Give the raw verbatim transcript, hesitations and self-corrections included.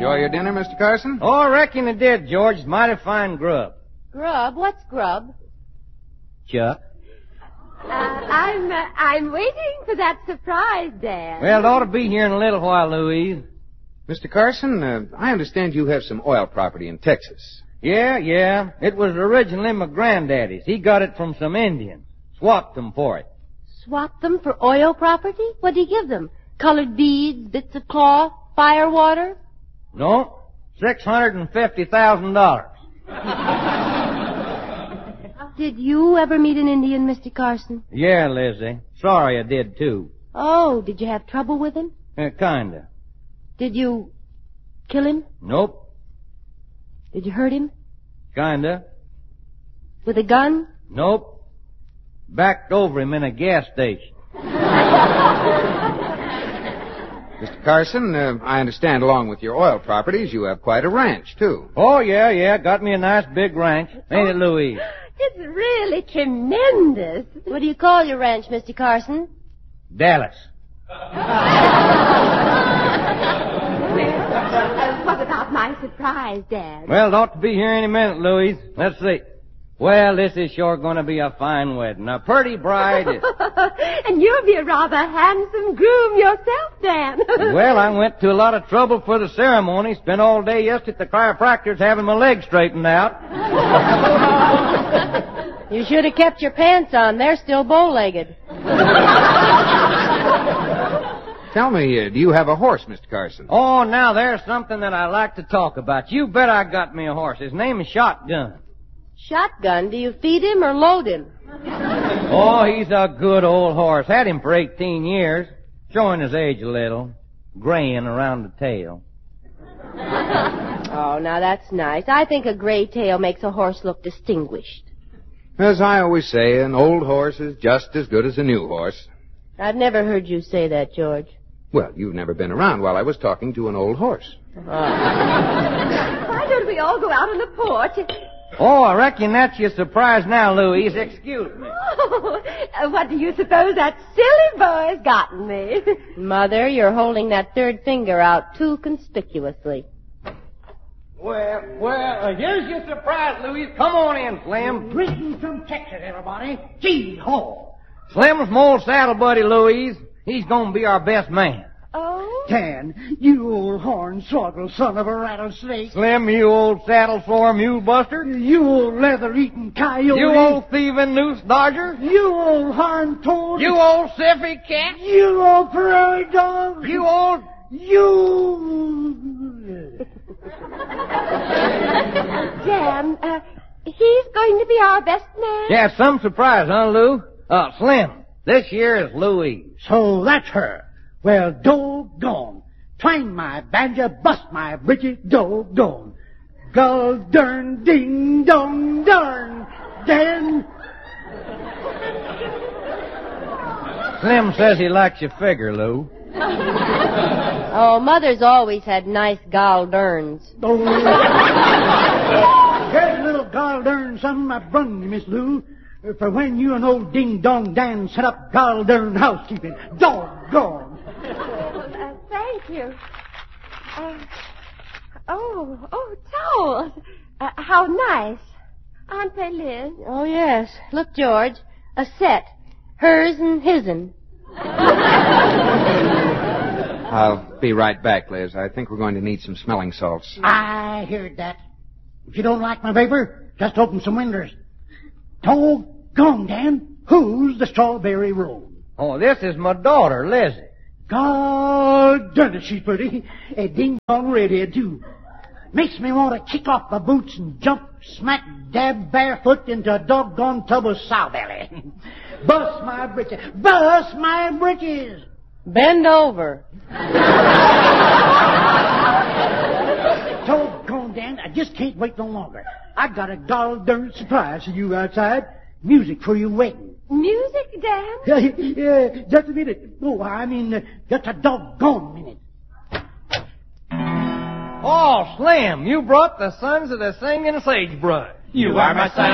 Enjoy your dinner, Mister Carson? Oh, I reckon it did, George. It's mighty fine grub. Grub? What's grub? Chuck. Uh, I'm uh, I'm waiting for that surprise, Dan. Well, it ought to be here in a little while, Louise. Mister Carson, uh, I understand you have some oil property in Texas. Yeah, yeah. It was originally my granddaddy's. He got it from some Indians. Swapped them for it. Swapped them for oil property? What'd he give them? Colored beads, bits of cloth, fire water? No, six hundred and fifty thousand dollars. Did you ever meet an Indian, Mister Carson? Yeah, Lizzie. Sorry I did, too. Oh, did you have trouble with him? Uh, kinda. Did you kill him? Nope. Did you hurt him? Kinda. With a gun? Nope. Backed over him in a gas station. Mister Carson, uh, I understand along with your oil properties, you have quite a ranch, too. Oh, yeah, yeah. Got me a nice big ranch. Ain't it, Louise? It's really tremendous. What do you call your ranch, Mister Carson? Dallas. Uh, what about my surprise, Dad? Well, it ought to be here any minute, Louise. Let's see. Well, this is sure going to be a fine wedding. A pretty bride is... And you'll be a rather handsome groom yourself, Dan. Well, I went to a lot of trouble for the ceremony. Spent all day yesterday at the chiropractor's having my legs straightened out. You should have kept your pants on. They're still bow-legged. Tell me, uh, do you have a horse, Mister Carson? Oh, now there's something that I like to talk about. You bet I got me a horse. His name is Shotgun. Shotgun? Do you feed him or load him? Oh, he's a good old horse. Had him for eighteen years. Showing his age a little. Graying around the tail. Oh, now that's nice. I think a gray tail makes a horse look distinguished. As I always say, an old horse is just as good as a new horse. I've never heard you say that, George. Well, you've never been around while I was talking to an old horse. Oh. Why don't we all go out on the porch? Oh, I reckon that's your surprise now, Louise. Excuse me. Oh, uh, what do you suppose that silly boy's gotten me? Mother, you're holding that third finger out too conspicuously. Well, well, uh, here's your surprise, Louise. Come on in, Slim. Greetings from Texas, everybody. Gee, ho. Slim's my old saddle buddy, Louise. He's gonna be our best man. Oh? Dan, you old hornswoggle son of a rattlesnake. Slim, you old saddle sore mule buster. You old leather-eating coyote. You old thieving noose dodger. You old horn toad. You old siffy cat. You old prairie dog. You old... You... Dan, uh, he's going to be our best man? Yeah, some surprise, huh, Lou? Uh, Slim, this year is Louise. So that's her. Well, doggone. Twang my banjo, bust my britches, doggone. Gull dern, ding dong darn. Dan. Slim says he likes your figure, Lou. Oh, Mother's always had nice gall derns. Oh. Here's a little gall dern something I brung you, Miss Lou. For when you and old Ding Dong Dan set up gall dern housekeeping. Doggone. Uh, thank you. Uh, oh, oh, towels. Uh, how nice. Aren't they, Liz? Oh, yes. Look, George. A set. Hers and his'n. I'll be right back, Liz. I think we're going to need some smelling salts. I heard that. If you don't like my vapor, just open some windows. Doggone, Dan. Who's the strawberry roll? Oh, this is my daughter, Lizzie. God darn it, she's pretty. A ding-dong redhead, too. Makes me want to kick off my boots and jump smack dab barefoot into a doggone tub of sow-belly. Bust my britches. Bust my britches. Bend over. Doggone, Dan, I just can't wait no longer. I got a gall darn surprise for you outside. Music for your wedding. Music, Dan? Yeah, just a minute. Oh, I mean, uh, just a doggone minute. Oh, Slim, you brought the sons of the singing sagebrush. You are my son.